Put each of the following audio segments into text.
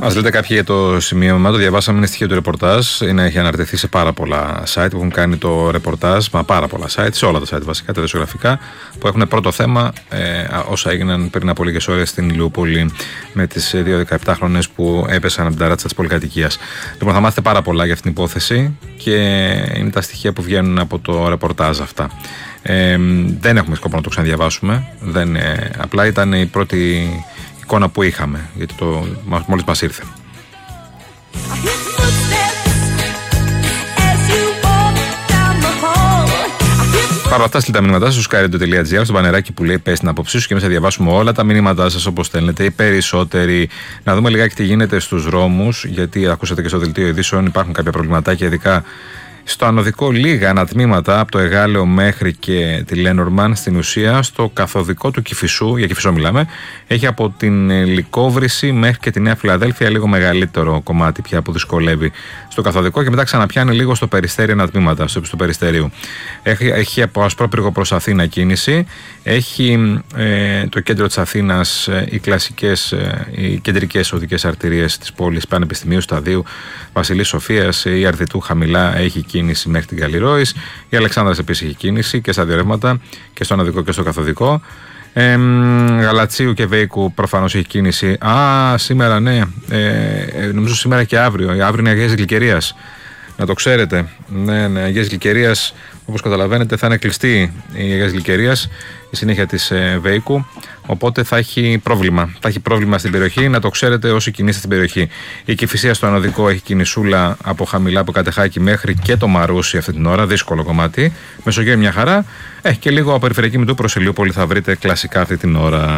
Μας λέτε κάποιοι για το σημείωμα, το διαβάσαμε, είναι στοιχείο του ρεπορτάζ. Έχει αναρτηθεί σε πάρα πολλά site που έχουν κάνει το ρεπορτάζ, μα πάρα πολλά site, σε όλα τα site βασικά, τα δημοσιογραφικά, που έχουν πρώτο θέμα όσα έγιναν πριν από λίγες ώρες στην Ηλιούπολη με τις 2 17χρονες που έπεσαν από την ταράτσα της πολυκατοικίας. Λοιπόν, θα μάθετε πάρα πολλά για αυτήν την υπόθεση και είναι τα στοιχεία που βγαίνουν από το ρεπορτάζ αυτά. Δεν έχουμε σκοπό να το ξαναδιαβάσουμε. Απλά ήταν η πρώτη εικόνα που είχαμε, γιατί μόλις μας ήρθε. Παρ' όλα αυτά, στείλτε τα μηνύματά σας στο skyradio.gr, στο μπανεράκι που λέει πες την άποψή σου και εμείς θα διαβάσουμε όλα τα μηνύματά σας όπως θέλετε, οι περισσότεροι. Να δούμε λιγάκι τι γίνεται στους δρόμους, γιατί ακούσατε και στο δελτίο ειδήσεων υπάρχουν κάποια προβληματάκια, ειδικά στο ανωδικό, λίγα ανατμήματα από το Εγάλεο μέχρι και τη Λένορμαν. Στην ουσία, στο καθοδικό του Κηφισού, για Κηφισό μιλάμε, έχει από την Λυκόβρηση μέχρι και τη Νέα Φιλαδέλφια λίγο μεγαλύτερο κομμάτι πια που δυσκολεύει στο καθοδικό και μετά ξαναπιάνει λίγο στο Περιστέρι ανατμήματα, στο ύψος του Περιστερίου. Έχει από Ασπρόπυργο προς Αθήνα κίνηση. Έχει το κέντρο της Αθήνας, οι κεντρικές οδικές αρτηρίες της πόλης, Πανεπιστημίου, Σταδίου, Βασιλής Σοφίας, η Αρδιτού χαμηλά έχει κίνηση μέχρι την Καλλιρόης. Η Αλεξάνδρας επίσης έχει κίνηση και στα δύο ρεύματα, και στο ανωδικό και στο καθοδικό. Γαλατσίου και Βέικου προφανώς έχει κίνηση. Σήμερα ναι, νομίζω σήμερα και αύριο. Αύριο είναι Αγίας Γλυκερίας, να το ξέρετε. Ναι, Αγίας Γλυκερίας, όπως καταλαβαίνετε, θα είναι κλειστή η Αγίας Γλυκερίας, η συνέχεια της Βέικου. Οπότε θα έχει πρόβλημα. Θα έχει πρόβλημα στην περιοχή, να το ξέρετε όσοι κινείστε στην περιοχή. Η Κηφισία στο ανωδικό έχει κινησούλα από χαμηλά, από Κατεχάκη μέχρι και το Μαρούσι αυτή την ώρα. Δύσκολο κομμάτι. Μεσογείο μια χαρά. Και λίγο από περιφερειακή Μητού προς Ηλιούπολη θα βρείτε κλασικά αυτή την ώρα.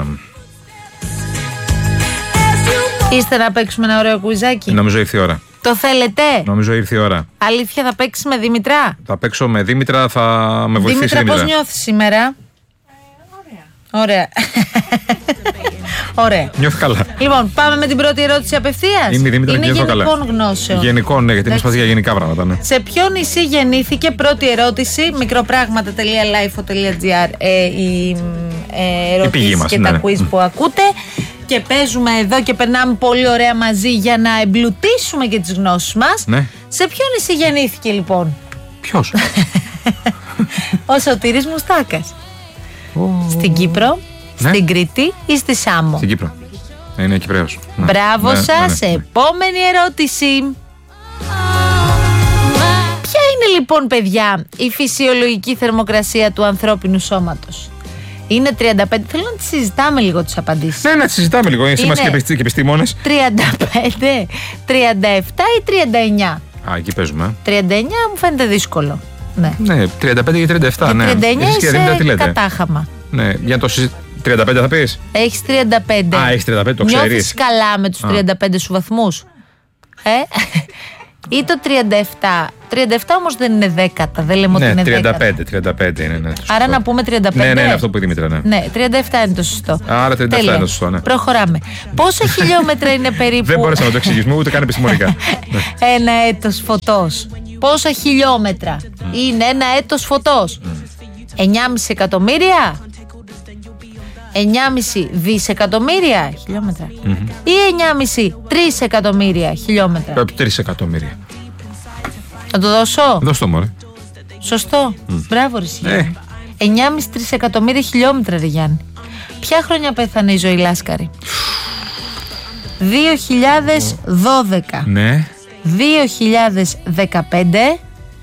Είστε να παίξουμε ένα ωραίο κουιζάκι? Νομίζω ήρθε η ώρα. Το θέλετε? Νομίζω ήρθε η ώρα. Αλήθεια, θα παίξεις με Δήμητρα? Θα παίξω με Δήμητρα, θα με βοηθήσει. Δήμητρα, πώς νιώθεις σήμερα? Ωραία. Ωραία. Νιώθω καλά. Λοιπόν, πάμε με την πρώτη ερώτηση απευθείας. Είναι γενικών γνώσεων. Γενικών, ναι, γιατί είμαστε για γενικά πράγματα. Ναι. Σε ποιο νησί γεννήθηκε? Πρώτη ερώτηση. Μικροπράγματα.lifeo.gr οι ερωτήσεις και τα quiz που ακούτε. Και παίζουμε εδώ και περνάμε πολύ ωραία μαζί για να εμπλουτίσουμε και τις γνώσεις μας. Ναι. Σε ποιο νησί γεννήθηκε λοιπόν? Ποιος? Ο Σωτήρης Μουστάκας. Στην Κύπρο, ναι, στην Κρήτη ή στη Σάμο? Στην Κύπρο. Είναι Κυπραίος. Ναι. Μπράβο, ναι, σας. Ναι. Επόμενη ερώτηση. Ποια είναι λοιπόν, παιδιά, η φυσιολογική θερμοκρασία του ανθρώπινου σώματος? Είναι 35. Θέλω να τις συζητάμε λίγο τις απαντήσεις. Ναι, να τις συζητάμε λίγο. Είμαστε και επιστήμονες. 35, 37 ή 39? Εκεί παίζουμε. 39 μου φαίνεται δύσκολο. Ναι, 35 ή 37. Ναι. 39 είσαι κατάχαμα. Ναι, για να το συζητήσουμε. 35 θα πεις? Έχεις 35. Έχεις 35, το ξέρεις. Νιώθεις καλά με τους 35 σου βαθμούς? Ή το 37. 37 όμως δεν είναι δέκατα, δεν λέμε ότι είναι δέκατα. 35 είναι, ναι. Άρα να πούμε 35. Ναι, αυτό που είπε η Δήμητρα, ναι. Ναι, 37 είναι το σωστό. Άρα 37 είναι το σωστό, ναι. Προχωράμε. Πόσα χιλιόμετρα είναι περίπου? Δεν μπόρεσα να το εξηγήσουμε ούτε καν επιστημονικά. Ένα έτος φωτός. Πόσα χιλιόμετρα είναι ένα έτος φωτός? 9,5 εκατομμύρια? 9,5 δισεκατομμύρια χιλιόμετρα? Ή 9,5 3 χιλιόμετρα? 3 εκατομμύρια. Να το δώσω? Δώσ' το, μωρέ. Σωστό. Μπράβο, ρε Γιάννη. 9,5 τρισεκατομμύρια χιλιόμετρα, ρε Γιάννη. Ποια χρόνια πέθανε η Ζωή Λάσκαρη? 2012. Ναι. 2015.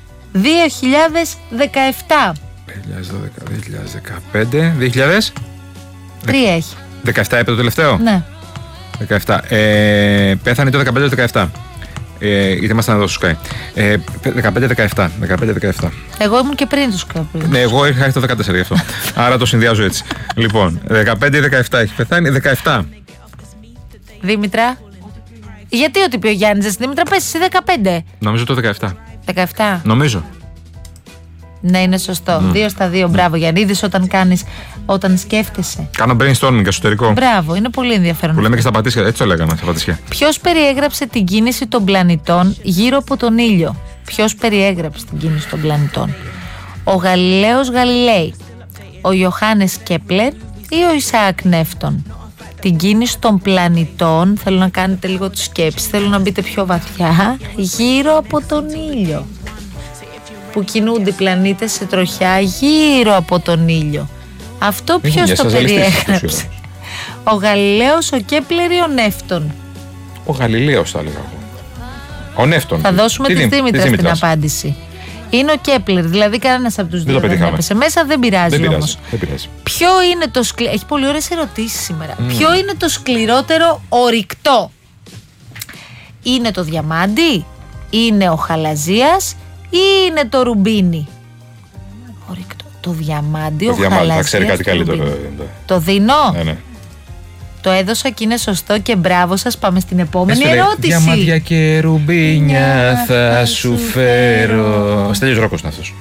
2017. 2012, 2015, 2000. 3 έχει. 17 είπε το τελευταίο. Ναι. 17. Πέθανε το 15-17. Γιατί ήμασταν εδώ στο Sky. 15-17. Εγώ ήμουν και πριν το Sky. Ναι, εγώ είχα έρθει το 14 γι' αυτό. Άρα το συνδυάζω έτσι. Λοιπόν, 15-17 έχει πεθάνει. 17. Δήμητρα. Γιατί ό,τι πει ο Γιάννης, Δήμητρα, πες εσύ 15. Νομίζω το 17. 17. Νομίζω. Ναι, είναι σωστό. 2 στα 2. Μπράβο, Γιάννη. Είδες όταν σκέφτεσαι. Κάνω brainstorming εσωτερικό. Μπράβο, είναι πολύ ενδιαφέρον. Που λέμε και στα πατήσια, έτσι το λέγαμε στα πατήσια. Ποιος περιέγραψε την κίνηση των πλανητών γύρω από τον ήλιο? Ποιος περιέγραψε την κίνηση των πλανητών? Ο Γαλιλαίος Γαλιλαίη, ο Ιωάννης Κέπλερ ή ο Ισαάκ Νεύτων? την κίνηση των πλανητών, θέλω να κάνετε λίγο τη σκέψη, θέλω να μπείτε πιο βαθιά, γύρω από τον ήλιο. Που κινούνται οι πλανήτες σε τροχιά γύρω από τον ήλιο. Αυτό ποιος το περιέγραψε? Ο Γαλιλαίος, ο Κέπλερ ή ο Νεύτων? Ο Γαλιλαίος θα έλεγα εγώ. Ο Νεύτων. Θα δώσουμε τη Δήμητρα στην απάντηση. Είναι ο Κέπλερ, δηλαδή κανένας από τους δύο δεν έπεσε μέσα, δεν πειράζει όμως. Ποιο είναι το σκληρότερο? Έχει πολύ ωραίες ερωτήσεις σήμερα. Ποιο είναι το σκληρότερο ορυκτό? Είναι το διαμάντι, είναι ο χαλαζίας ή είναι το ρουμπίνι? Ορυκτό. Το διαμάντι, ο χαλαζίας. Θα ξέρει κάτι καλύτερο. Το δίνω. Ναι. Το έδωσα και είναι σωστό και μπράβο σας. Πάμε στην επόμενη ερώτηση. Διαμάντια και ρουμπίνια θα σου φέρω. Στέλιος Ρόκος είναι αυτός.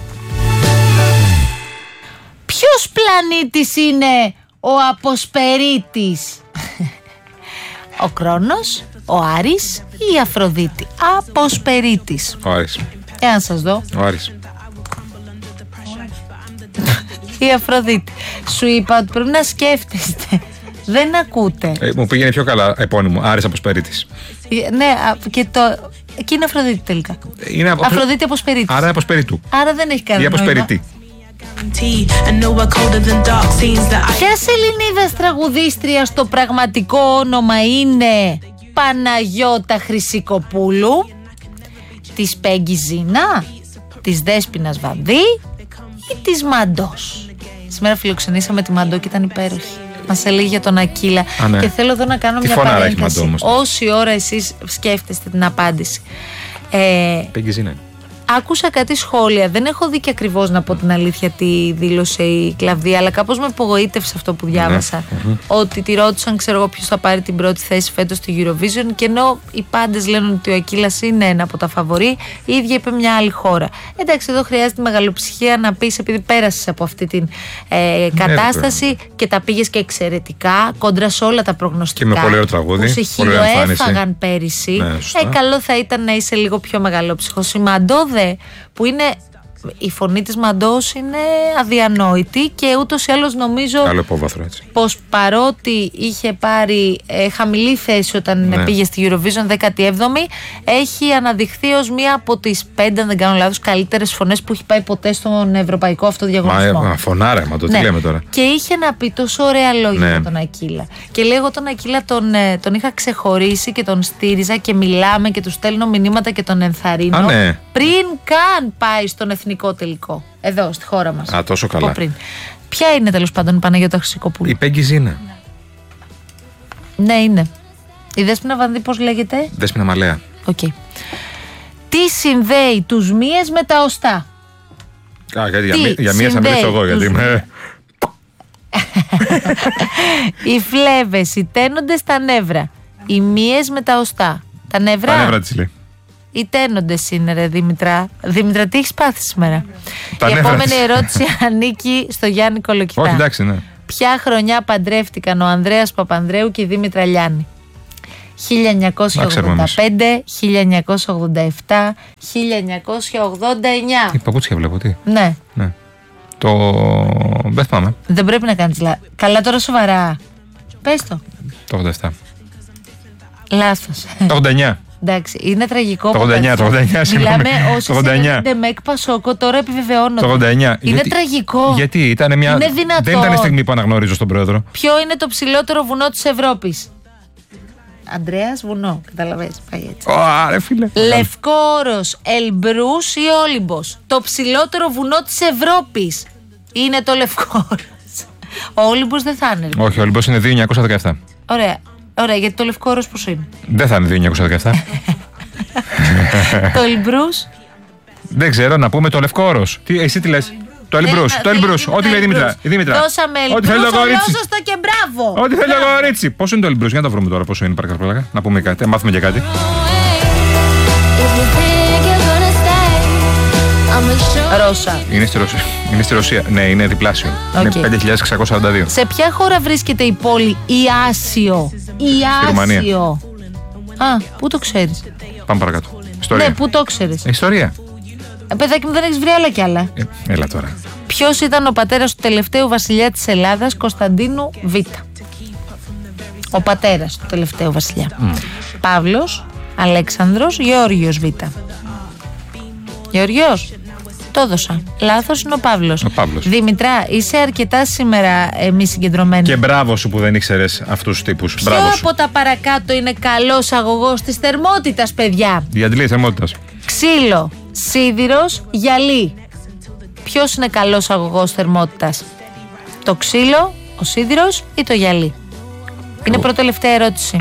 Ποιος πλανήτης είναι ο Αποσπερίτης? Ο Κρόνος, ο Άρης ή η Αφροδίτη? Αποσπερίτης. Ο Άρης. Να σας δω. Ο Άρης. Η Αφροδίτη. Σου είπα ότι πρέπει να σκέφτεστε. Δεν ακούτε. Μου πήγαινε πιο καλά επώνυμο. Άρης Αποσπερίτης. Ναι, και είναι Αφροδίτη τελικά. Αφροδίτη Αποσπερίτης. Άρα Αποσπερίτου. Άρα δεν έχει κανένα νόημα. Αποσπερίτη. Ποια Ελληνίδας τραγουδίστρια στο πραγματικό όνομα είναι Παναγιώτα Χρυσικοπούλου? Της Πέγκη Ζήνα, της Δέσποινας Βανδύ ή της Μαντός? Σήμερα φιλοξενήσαμε τη Μαντό και ήταν υπέροχη. Μας έλεγε για τον Ακύλα. Ναι. Και θέλω εδώ να κάνω τι μια παρένθεση. Όση ώρα εσείς σκέφτεστε την απάντηση. Πέγκη Ζήνα. Άκουσα κάτι σχόλια. Δεν έχω δει και ακριβώς, να πω την αλήθεια, τι δήλωσε η Κλαβδία, αλλά κάπως με απογοήτευσε αυτό που διάβασα. Ότι τη ρώτησαν, ξέρω εγώ, ποιος θα πάρει την πρώτη θέση φέτος στη Eurovision. Και ενώ οι πάντες λένε ότι ο Ακύλας είναι ένα από τα φαβορί, η ίδια είπε μια άλλη χώρα. Εντάξει, εδώ χρειάζεται μεγαλοψυχία να πεις, επειδή πέρασες από αυτή την κατάσταση και τα πήγες και εξαιρετικά, κόντρα σε όλα τα προγνωστικά. Και με πολύ ωραίο τραγούδι. Που σε χιλοέφαγαν πέρυσι. Καλό θα ήταν να είσαι λίγο πιο μεγαλόψυχος. Η Μαντό, που είναι, η φωνή της Μαντός είναι αδιανόητη και ούτως ή άλλως νομίζω πως παρότι είχε πάρει χαμηλή θέση όταν πήγε στη Eurovision 17η, έχει αναδειχθεί ως μία από τις 5, αν δεν κάνω λάθος, καλύτερες φωνές που έχει πάει ποτέ στον ευρωπαϊκό αυτό διαγωνισμό. Φωνάρα, μα το τι λέμε τώρα. Και είχε να πει τόσο ωραία λόγια για τον Ακύλα. Και λέει, εγώ τον Ακύλα τον είχα ξεχωρίσει και τον στήριζα και μιλάμε και του στέλνω μηνύματα και τον ενθαρρύνω πριν καν πάει στον εθνικό τελικό. Εδώ, στη χώρα μας. Τόσο καλά. Ποια είναι τέλος πάντων η Παναγιώτα Χρυσικοπούλου? Η Πέγκη Ζήνα. Ναι, είναι. Η Δέσποινα Βανδύ πώς λέγεται? Δέσποινα Μαλέα. Okay. Τι συνδέει τους μύες με τα οστά? Για μία θα μιλήσω εγώ, γιατί είμαι... Οι φλέβες, οι τένοντες στα νεύρα. Οι μύες με τα οστά. Τα νεύρα. Τα νεύρα της λέει. Οι τένοντες είναι, ρε Δήμητρα. Δήμητρα, τι έχεις πάθει σήμερα? Η επόμενη ερώτηση ανήκει στο Γιάννη Κολοκυθά. Όχι, εντάξει, ναι. Ποια χρονιά παντρεύτηκαν ο Ανδρέας Παπανδρέου και η Δήμητρα Λιάννη? 1985, 1987, 1989. Η παπούτσια βλέπω, τι? Ναι. Δεν θυμάμαι. Δεν πρέπει να κάνεις καλά τώρα, σοβαρά. Πες το. Το 87. Λάθος. Το 89. Εντάξει, είναι τραγικό. Το 89, μιλάμε όσοι συνδέονται με Πασόκο, τώρα επιβεβαιώνονται. Το 89. Είναι τραγικό. Γιατί ήταν μια... Είναι δυνατό. Δεν ήταν η στιγμή που αναγνωρίζω στον πρόεδρο. Ποιο είναι το ψηλότερο βουνό της Ευρώπης? Ανδρέας βουνό, καταλαβαίνεις, πάει έτσι. Άρε φίλε. Λευκόρος, Ελμπρούς ή Όλυμπος? Το ψηλότερο βουνό της Ευρώπης είναι το Λευκόρος. Ο Όλυμπος δεν θα είναι. Όχι, ο Όλυμπος είναι 2.917. Ωραία, γιατί το Λευκόρος πόσο είναι? Δεν θα είναι 2.917. Το Ελμπρούς? Δεν ξέρω, να πούμε το Λευκόρος. Εσύ τι λες? Το Ελμπρούς, ό,τι λέει η Δήμητρα. Δώσαμε Ελμπρούς, ολόσωστο και μπράβο. Ό,τι θέλει το κορίτσι. Πόσο είναι το Ελμπρούς? Για να το βρούμε τώρα πόσο είναι, παρακαλώ. Να πούμε κάτι, μάθουμε και κάτι. Ρώσα. Είναι στη Ρωσία. Ναι, είναι διπλάσιο. Είναι 5.642. Σε ποια χώρα βρίσκεται η πόλη Ιάσιο? Ιάσιο. Πού το ξέρεις? Πάμε παρακάτω. Ιστορία. Ναι, πού το ξέρεις? Ιστορία. Παιδάκι μου, δεν έχεις βρει άλλα κι άλλα. Έλα τώρα. Ποιος ήταν ο πατέρας του τελευταίου βασιλιά της Ελλάδας, Κωνσταντίνου Β? Ο πατέρας του τελευταίου βασιλιά. Παύλος, Αλέξανδρος, Γεώργιος Β. Γεωργιός. Το έδωσα. Λάθος είναι ο Παύλος. Δήμητρα, είσαι αρκετά σήμερα μη συγκεντρωμένη. Και μπράβο σου που δεν ήξερες αυτούς τους τύπους. Ποιο από τα παρακάτω είναι καλός αγωγός της θερμότητας, παιδιά? Η αντλή θερμότητας. Ξύλο, σίδηρος, γυαλί. Ποιος είναι καλός αγωγός θερμότητας? Το ξύλο, ο σίδηρος ή το γυαλί? Είναι προτελευταία ερώτηση.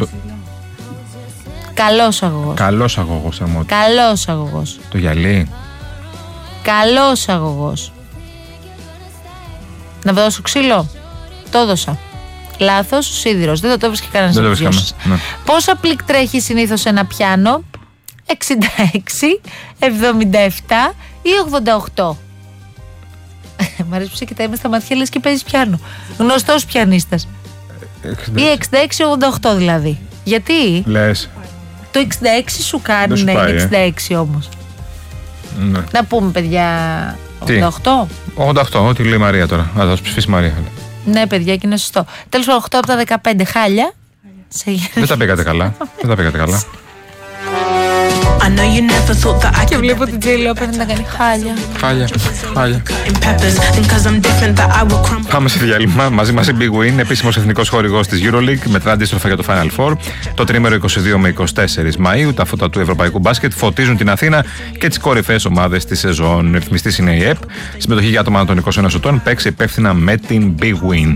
Καλός αγωγός. Καλός αγωγός θερμότητας. Καλός αγωγός. Το γυαλί. Καλός αγωγός. Να δώσω ξύλο? Το έδωσα. Λάθος, σίδηρος. Δεν το έβρισκε κανένας. Δεν το βρίσκαμε. Ναι. Πόσα πλικ τρέχει συνήθως ένα πιάνο? 66, 77 ή 88? Μ' αρέσει που σε κοιτάει με στα μάτια, λες και παίζεις πιάνο. Γνωστός πιανίστας. Ή 66-88 δηλαδή. Γιατί? Λες. Το 66 σου κάνει, ναι, 66 όμως. Ναι. Να πούμε, παιδιά, 88. 88, ό,τι λέει η Μαρία τώρα. Θα σου ψηφίσει η Μαρία. Ναι, παιδιά, και είναι σωστό. Τέλος πάντων, 8 από τα 15 χάλια. Δεν τα πήγατε καλά. Δεν τα πήγατε καλά. Και βλέπω την Τζέι Λόπερ να κάνει χάλια. Χάλια. Πάμε σε διάλειμμα. Μαζί μας η Big Win, επίσημος εθνικός χορηγός της EuroLeague, μετρά αντίστροφα για το Final Four. Το τρίμερο 22 με 24 Μαΐου, τα φώτα του ευρωπαϊκού μπάσκετ φωτίζουν την Αθήνα και τις κορυφαίες ομάδες της σεζόν. Ρυθμιστής είναι η ΕΠ. Συμμετοχή για άτομα των 21 ετών. Παίξει υπεύθυνα με την Big Win.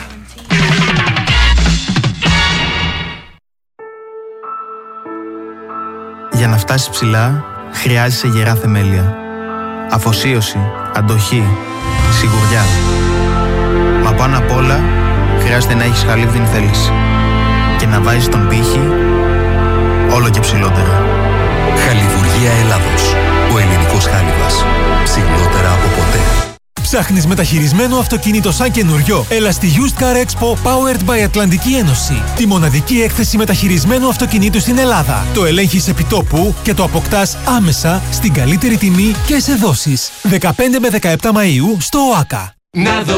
Για να φτάσεις ψηλά, χρειάζεσαι γερά θεμέλια. Αφοσίωση, αντοχή, σιγουριά. Μα πάνω απ' όλα, χρειάζεται να έχεις χαλίβδινη θέληση. Και να βάζεις τον πύχη όλο και ψηλότερα. Χαλιβουργία Ελλάδος. Ο ελληνικός χάλιβας. Ψηλότερα από ποτέ. Ψάχνεις μεταχειρισμένο αυτοκίνητο σαν καινούριο? Έλα στη Used Car Expo Powered by Ατλαντική Ένωση. Τη μοναδική έκθεση μεταχειρισμένου αυτοκινήτου στην Ελλάδα. Το ελέγχεις επί τόπου και το αποκτάς άμεσα στην καλύτερη τιμή και σε δόσεις. 15 με 17 Μαΐου στο ΟΑΚΑ. Να δω